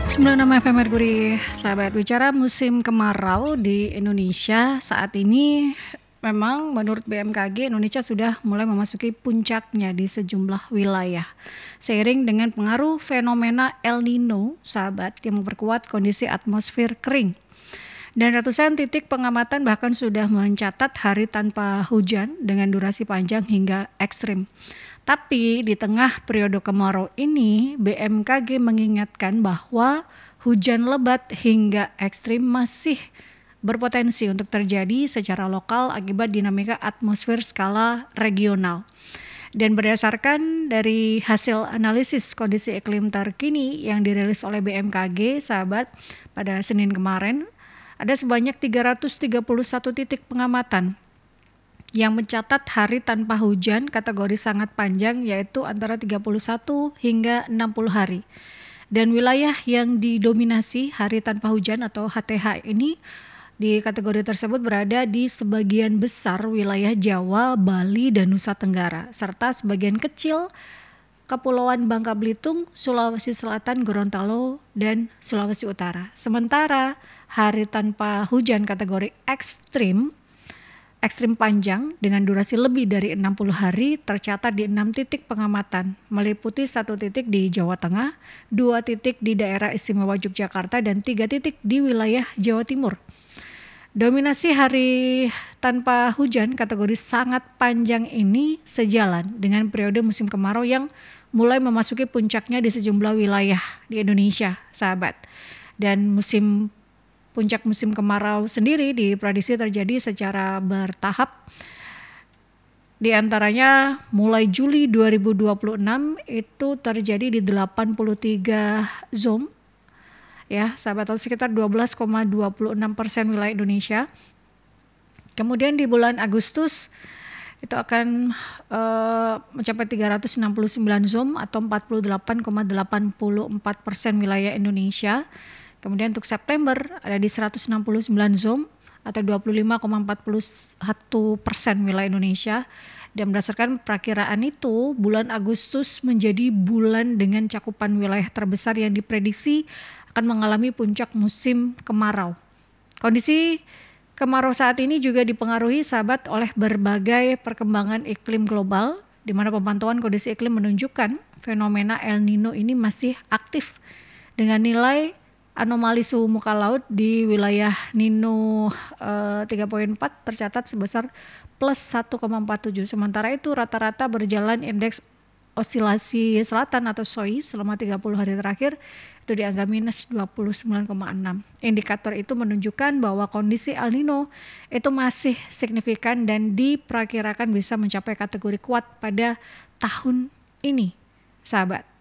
96 FM Mercury, sahabat, bicara musim kemarau di Indonesia saat ini memang menurut BMKG Indonesia sudah mulai memasuki puncaknya di sejumlah wilayah. Seiring dengan pengaruh fenomena El Nino, sahabat, yang memperkuat kondisi atmosfer kering. Dan ratusan titik pengamatan bahkan sudah mencatat hari tanpa hujan dengan durasi panjang hingga ekstrim. Tapi di tengah periode kemarau ini, BMKG mengingatkan bahwa hujan lebat hingga ekstrim masih berpotensi untuk terjadi secara lokal akibat dinamika atmosfer skala regional. Dan berdasarkan dari hasil analisis kondisi iklim terkini yang dirilis oleh BMKG, sahabat, pada Senin kemarin, ada sebanyak 331 titik pengamatan yang mencatat hari tanpa hujan kategori sangat panjang, yaitu antara 31 hingga 60 hari. Dan wilayah yang didominasi hari tanpa hujan atau HTH ini di kategori tersebut berada di sebagian besar wilayah Jawa, Bali, dan Nusa Tenggara, serta sebagian kecil Kepulauan Bangka Belitung, Sulawesi Selatan, Gorontalo, dan Sulawesi Utara. Sementara hari tanpa hujan kategori ekstrim panjang dengan durasi lebih dari 60 hari tercatat di 6 titik pengamatan, meliputi 1 titik di Jawa Tengah, 2 titik di daerah istimewa Yogyakarta, dan 3 titik di wilayah Jawa Timur. Dominasi hari tanpa hujan kategori sangat panjang ini sejalan dengan periode musim kemarau yang mulai memasuki puncaknya di sejumlah wilayah di Indonesia, sahabat. Dan puncak musim kemarau sendiri diprediksi terjadi secara bertahap. Di antaranya mulai Juli 2026 itu terjadi di 83 zone, ya sahabat, atau sekitar 12,26% wilayah Indonesia. Kemudian di bulan Agustus itu akan mencapai 369 zone atau 48,84% wilayah Indonesia. Kemudian untuk September ada di 169 zone atau 25,41% wilayah Indonesia. Dan berdasarkan perakiraan itu, bulan Agustus menjadi bulan dengan cakupan wilayah terbesar yang diprediksi akan mengalami puncak musim kemarau. Kondisi kemarau saat ini juga dipengaruhi, sahabat, oleh berbagai perkembangan iklim global, di mana pemantauan kondisi iklim menunjukkan fenomena El Nino ini masih aktif dengan nilai anomali suhu muka laut di wilayah Nino 3.4 tercatat sebesar plus 1,47. Sementara itu rata-rata berjalan indeks osilasi selatan atau SOI selama 30 hari terakhir itu di angka minus 29,6. Indikator itu menunjukkan bahwa kondisi El Nino itu masih signifikan dan diperkirakan bisa mencapai kategori kuat pada tahun ini, sahabat.